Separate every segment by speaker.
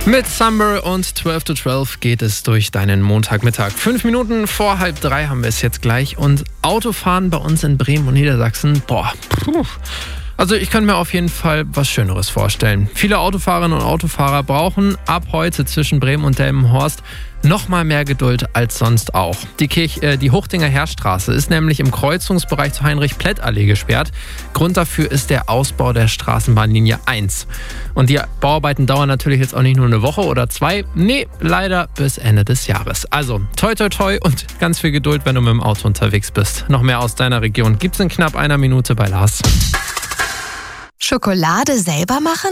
Speaker 1: Mit Summer und 12 to 12 geht es durch deinen Montagmittag. 5 Minuten vor 2:30 haben wir es jetzt gleich. Und Autofahren bei uns in Bremen und Niedersachsen, Also ich könnte mir auf jeden Fall was Schöneres vorstellen. Viele Autofahrerinnen und Autofahrer brauchen ab heute zwischen Bremen und Delmenhorst noch mal mehr Geduld als sonst auch. Die Huchtinger Heerstraße ist nämlich im Kreuzungsbereich zur Heinrich-Plett-Allee gesperrt. Grund dafür ist der Ausbau der Straßenbahnlinie 1. Und die Bauarbeiten dauern natürlich jetzt auch nicht nur eine Woche oder 2. Nee, leider bis Ende des Jahres. Also toi toi toi und ganz viel Geduld, wenn du mit dem Auto unterwegs bist. Noch mehr aus deiner Region gibt's in knapp einer Minute bei Lars.
Speaker 2: Schokolade selber machen?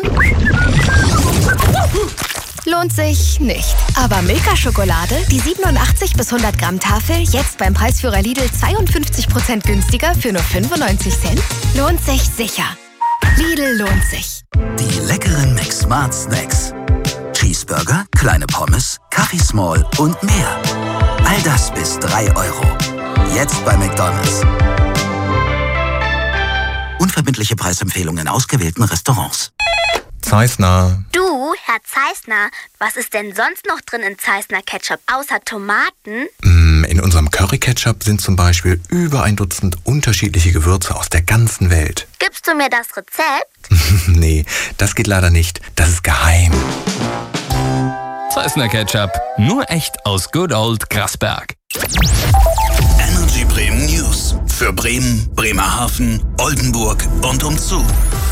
Speaker 2: Lohnt sich nicht. Aber Milka-Schokolade, die 87 bis 100 Gramm Tafel, jetzt beim Preisführer Lidl 52% günstiger für nur 95 Cent? Lohnt sich sicher. Lidl lohnt sich.
Speaker 3: Die leckeren McSmart Snacks. Cheeseburger, kleine Pommes, Kaffee Small und mehr. All das bis 3 €. Jetzt bei McDonald's. Unverbindliche Preisempfehlungen in ausgewählten Restaurants.
Speaker 4: Zeissner.
Speaker 5: Du, Herr Zeissner, was ist denn sonst noch drin in Zeissner Ketchup außer Tomaten?
Speaker 4: In unserem Curry-Ketchup sind zum Beispiel über 1 Dutzend unterschiedliche Gewürze aus der ganzen Welt.
Speaker 5: Gibst du mir das Rezept?
Speaker 4: Nee, das geht leider nicht. Das ist geheim.
Speaker 6: Zeissner Ketchup. Nur echt aus Good Old Grasberg.
Speaker 3: Energy Bremen News. Für Bremen, Bremerhaven, Oldenburg und umzu.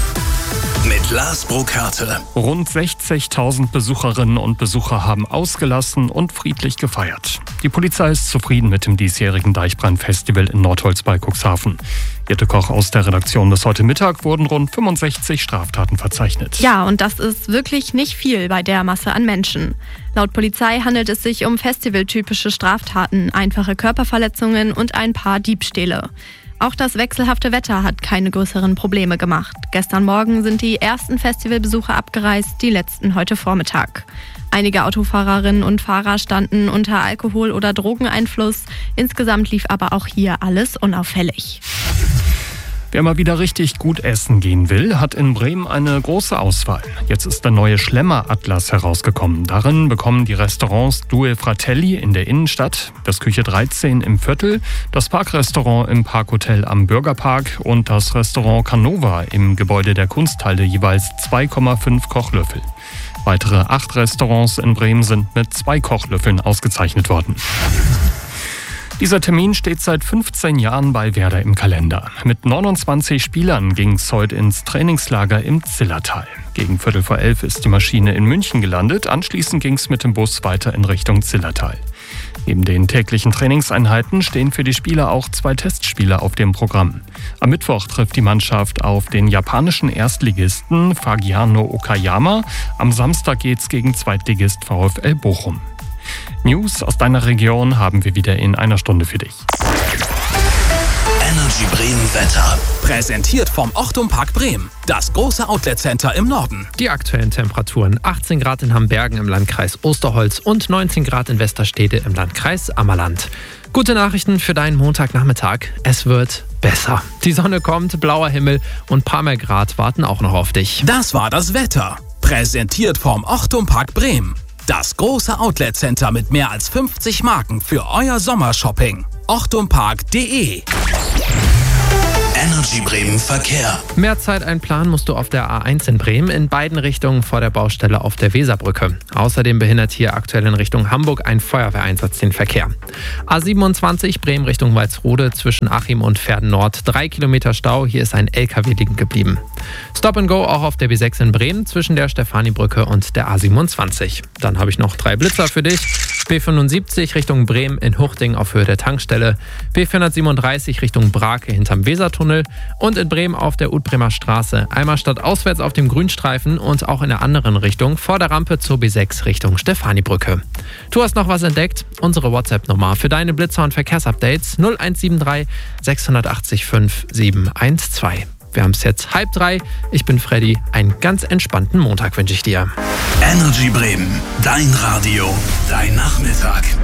Speaker 3: Mit Lars Burkhardt.
Speaker 7: Rund 60.000 Besucherinnen und Besucher haben ausgelassen und friedlich gefeiert. Die Polizei ist zufrieden mit dem diesjährigen Deichbrand-Festival in Nordholz bei Cuxhaven. Jette Koch aus der Redaktion. Bis heute Mittag wurden rund 65 Straftaten verzeichnet.
Speaker 8: Ja, und das ist wirklich nicht viel bei der Masse an Menschen. Laut Polizei handelt es sich um festivaltypische Straftaten, einfache Körperverletzungen und ein paar Diebstähle. Auch das wechselhafte Wetter hat keine größeren Probleme gemacht. Gestern Morgen sind die ersten Festivalbesucher abgereist, die letzten heute Vormittag. Einige Autofahrerinnen und Fahrer standen unter Alkohol- oder Drogeneinfluss. Insgesamt lief aber auch hier alles unauffällig.
Speaker 7: Wer mal wieder richtig gut essen gehen will, hat in Bremen eine große Auswahl. Jetzt ist der neue Schlemmer-Atlas herausgekommen. Darin bekommen die Restaurants Due Fratelli in der Innenstadt, das Küche 13 im Viertel, das Parkrestaurant im Parkhotel am Bürgerpark und das Restaurant Canova im Gebäude der Kunsthalle jeweils 2,5 Kochlöffel. Weitere 8 Restaurants in Bremen sind mit 2 Kochlöffeln ausgezeichnet worden. Dieser Termin steht seit 15 Jahren bei Werder im Kalender. Mit 29 Spielern ging es heute ins Trainingslager im Zillertal. Gegen 11:15 ist die Maschine in München gelandet. Anschließend ging es mit dem Bus weiter in Richtung Zillertal. Neben den täglichen Trainingseinheiten stehen für die Spieler auch 2 Testspiele auf dem Programm. Am Mittwoch trifft die Mannschaft auf den japanischen Erstligisten Fagiano Okayama. Am Samstag geht's gegen Zweitligist VfL Bochum. News aus deiner Region haben wir wieder in einer Stunde für dich.
Speaker 3: Energy Bremen Wetter.
Speaker 9: Präsentiert vom Ochtum Park Bremen, das große Outlet-Center im Norden.
Speaker 1: Die aktuellen Temperaturen: 18 Grad in Hambergen im Landkreis Osterholz und 19 Grad in Westerstede im Landkreis Ammerland. Gute Nachrichten für deinen Montagnachmittag. Es wird besser. Die Sonne kommt, blauer Himmel und ein paar mehr Grad warten auch noch auf dich.
Speaker 9: Das war das Wetter. Präsentiert vom Ochtum Park Bremen. Das große Outlet-Center mit mehr als 50 Marken für euer Sommershopping. ochtumpark.de.
Speaker 3: Energy Bremen Verkehr.
Speaker 1: Mehr Zeit einplanen musst du auf der A1 in Bremen in beiden Richtungen vor der Baustelle auf der Weserbrücke. Außerdem behindert hier aktuell in Richtung Hamburg ein Feuerwehreinsatz den Verkehr. A27 Bremen Richtung Walsrode zwischen Achim und Verden Nord. 3 Kilometer Stau, hier ist ein LKW liegen geblieben. Stop and Go auch auf der B6 in Bremen zwischen der Stefanibrücke und der A27. Dann habe ich noch 3 Blitzer für dich. B75 Richtung Bremen in Huchting auf Höhe der Tankstelle. B437 Richtung Brake hinterm Wesertunnel. Und in Bremen auf der Utbremer Straße. Einmal stadtauswärts auf dem Grünstreifen und auch in der anderen Richtung vor der Rampe zur B6 Richtung Stefanibrücke. Du hast noch was entdeckt? Unsere WhatsApp-Nummer für deine Blitzer- und Verkehrsupdates 0173 680 5712. Wir haben es jetzt 2:30. Ich bin Freddy. Einen ganz entspannten Montag wünsche ich dir.
Speaker 3: Energy Bremen. Dein Radio. Dein Nachmittag.